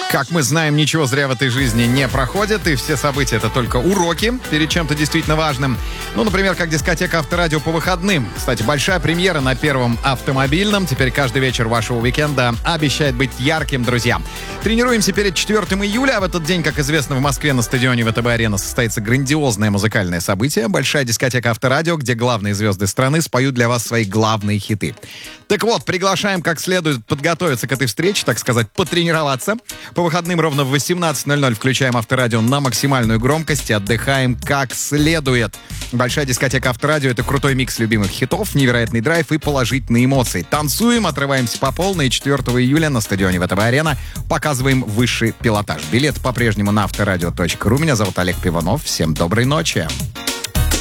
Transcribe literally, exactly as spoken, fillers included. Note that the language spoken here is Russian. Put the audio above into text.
Как мы знаем, ничего зря в этой жизни не проходит, и все события — это только уроки перед чем-то действительно важным. Ну, например, как дискотека Авторадио по выходным. Кстати, большая премьера на Первом автомобильном. Теперь каждый вечер вашего уикенда обещает быть ярким, друзья. Тренируемся перед четвёртым июля, а в этот день, как известно, в Москве на стадионе ВТБ-арена состоится грандиозное музыкальное событие. Большая дискотека Авторадио, где главные звезды страны споют для вас свои главные хиты. Так вот, приглашаем как следует подготовиться к этой встрече, так сказать, потренироваться. По выходным ровно в восемнадцать ноль ноль включаем Авторадио на максимальную громкость и отдыхаем как следует. Большая дискотека Авторадио — это крутой микс любимых хитов, невероятный драйв и положительные эмоции. Танцуем, отрываемся по полной, и четвёртого июля на стадионе ВТБ-арена показываем высший пилотаж. Билет по-прежнему на авторадио точка ру. Меня зовут Олег Пиванов. Всем доброй ночи.